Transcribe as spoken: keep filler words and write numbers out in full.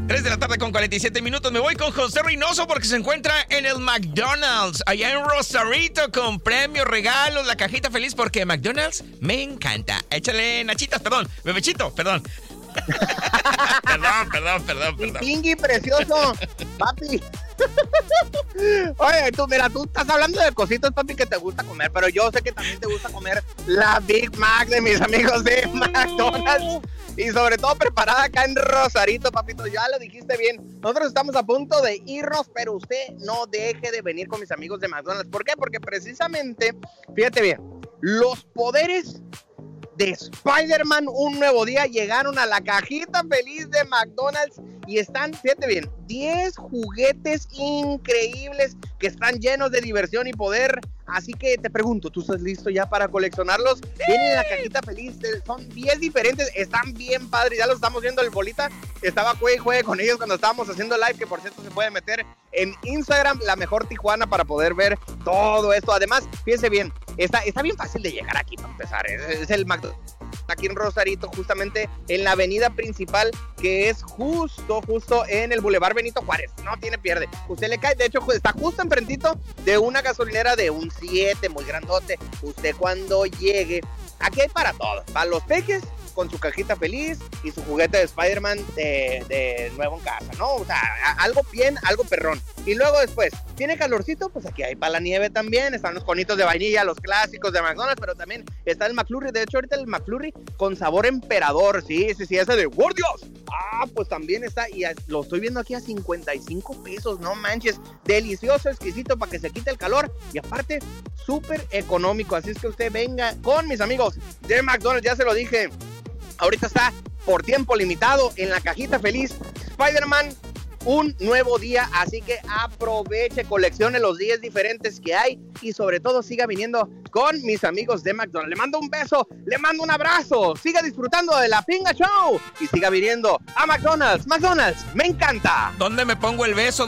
tres de la tarde con cuarenta y siete minutos. Me voy con José Reynoso porque se encuentra en el McDonald's, allá en Rosarito, con premios, regalos, la cajita feliz, porque McDonald's me encanta. Échale nachitas, perdón, bebechito, perdón. perdón, perdón, perdón, perdón. Pingui precioso, papi. Oye, tú, mira, tú estás hablando de cositas, papi, que te gusta comer, pero yo sé que también te gusta comer la Big Mac de mis amigos de McDonald's. Y sobre todo preparada acá en Rosarito, papito, ya lo dijiste bien. Nosotros estamos a punto de irnos, pero usted no deje de venir con mis amigos de McDonald's. ¿Por qué? Porque precisamente, fíjate bien, los poderes de Spider-Man Un Nuevo Día llegaron a la cajita feliz de McDonald's y están, fíjate bien, diez juguetes increíbles que están llenos de diversión y poder. Así que te pregunto, ¿tú estás listo ya para coleccionarlos? ¡Sí! Vienen en la cajita feliz, son diez diferentes, están bien padres, ya los estamos viendo el bolita. Estaba juegue y juegue con ellos cuando estábamos haciendo live, que por cierto se puede meter en Instagram, La Mejor Tijuana, para poder ver todo esto. Además, fíjense bien, está, está bien fácil de llegar aquí para empezar, es, es el McDonald's aquí en Rosarito, justamente en la avenida principal, que es justo, justo en el Boulevard Benito Juárez. No tiene pierde. Usted le cae, de hecho, está justo enfrentito de una gasolinera de un siete muy grandote. Usted cuando llegue, aquí hay para todos, para los peques, con su cajita feliz y su juguete de Spider-Man de, de nuevo en casa, ¿no? O sea, algo bien, algo perrón. Y luego después, ¿tiene calorcito? Pues aquí hay para la nieve también. Están los conitos de vainilla, los clásicos de McDonald's, pero también está el McFlurry. De hecho, ahorita el McFlurry con sabor emperador. Sí, sí, sí, ese de ¡Gordios! Ah, pues también está. Y lo estoy viendo aquí a cincuenta y cinco pesos, no manches. Delicioso, exquisito para que se quite el calor. Y aparte, súper económico. Así es que usted venga con mis amigos de McDonald's. Ya se lo dije. Ahorita está por tiempo limitado en la cajita feliz Spider-Man Un Nuevo Día, así que aproveche, coleccione los diez diferentes que hay y sobre todo siga viniendo con mis amigos de McDonald's. Le mando un beso, le mando un abrazo, siga disfrutando de la Pinga Show y siga viniendo a McDonald's. McDonald's, me encanta. ¿Dónde me pongo el beso?